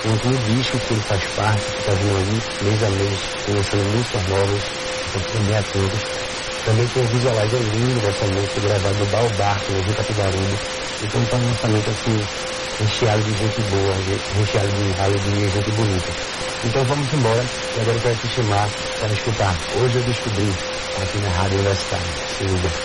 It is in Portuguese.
inclui o disco que ele faz parte, que está vindo aí, mês a mês, lançando músicas novas, então fiquem bem atentos. Também tem o visualizer lindo dessa música, gravado no Baobá, no Rio Capibaribe. Então está um lançamento assim, recheado de gente boa, recheado de ralo de gente bonita. Então vamos embora, e agora eu quero te chamar para escutar Hoje Eu Descobri, aqui na Rádio Universitária. Se liga.